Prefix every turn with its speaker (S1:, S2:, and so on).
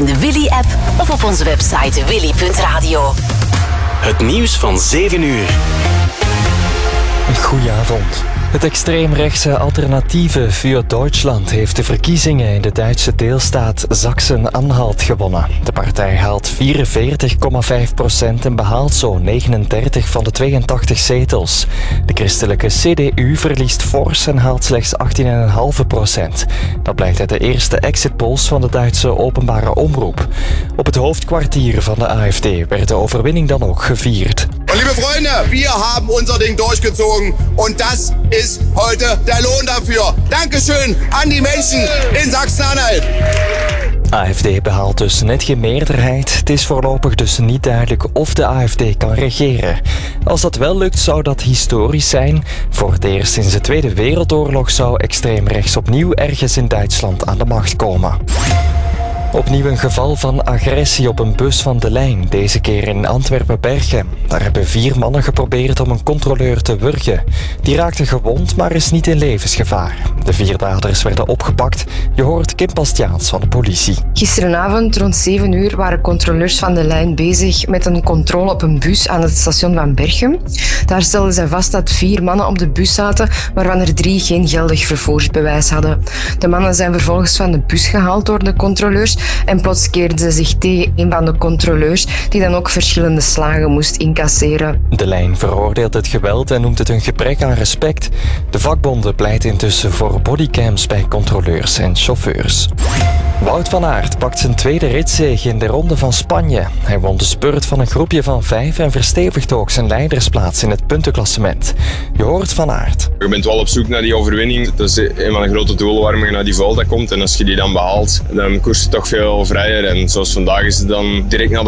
S1: in de Willy-app of op onze website willy.radio.
S2: Het nieuws van 7 uur.
S3: Goedenavond. Het extreemrechtse alternatieve Für Deutschland heeft de verkiezingen in de Duitse deelstaat Sachsen-Anhalt gewonnen. De partij haalt 44,5% en behaalt zo 39 van de 82 zetels. De christelijke CDU verliest fors en haalt slechts 18,5%. Dat blijkt uit de eerste exit polls van de Duitse openbare omroep. Op het hoofdkwartier van de AfD werd de overwinning dan ook gevierd.
S4: Liebe Freunde, wir haben unser Ding durchgezogen und das ist heute der Lohn dafür. Dankeschön an die Menschen in Sachsen-Anhalt.
S3: AfD behaalt dus net geen meerderheid. Het is voorlopig dus niet duidelijk of de AfD kan regeren. Als dat wel lukt, zou dat historisch zijn. Voor het eerst sinds de Tweede Wereldoorlog zou extreemrechts opnieuw ergens in Duitsland aan de macht komen. Opnieuw een geval van agressie op een bus van De Lijn, deze keer in Antwerpen-Berchem. Daar hebben 4 mannen geprobeerd om een controleur te wurgen. Die raakte gewond, maar is niet in levensgevaar. De 4 daders werden opgepakt. Je hoort Kim Bastiaans van de politie.
S5: Gisteravond rond 7 uur waren controleurs van De Lijn bezig met een controle op een bus aan het station van Berchem. Daar stelden zij vast dat 4 mannen op de bus zaten, waarvan er 3 geen geldig vervoersbewijs hadden. De mannen zijn vervolgens van de bus gehaald door de controleurs en plots keerden ze zich tegen een van de controleurs, die dan ook verschillende slagen moest incasseren.
S3: De Lijn veroordeelt het geweld en noemt het een gebrek aan respect. De vakbonden pleiten intussen voor bodycams bij controleurs en chauffeurs. Wout van Aert pakt zijn tweede ritzege in de Ronde van Spanje. Hij won de spurt van een groepje van 5 en verstevigt ook zijn leidersplaats in het puntenklassement. Je hoort Van Aert.
S6: Je bent wel op zoek naar die overwinning. Dat is een van de grote doelen waarmee je naar die Vuelta komt. En als je die dan behaalt, dan koers je toch veel vrijer. En zoals vandaag is het dan direct na de